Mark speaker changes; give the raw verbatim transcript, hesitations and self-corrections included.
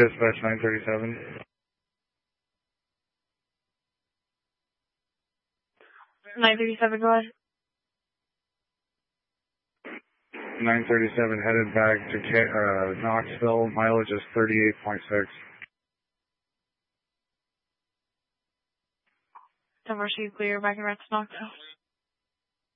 Speaker 1: dispatch nine thirty-seven.
Speaker 2: nine thirty-seven, go ahead.
Speaker 1: nine thirty-seven headed back to uh, Knoxville. Mileage is thirty-eight point six.
Speaker 2: Number, so you clear back and back to Knoxville.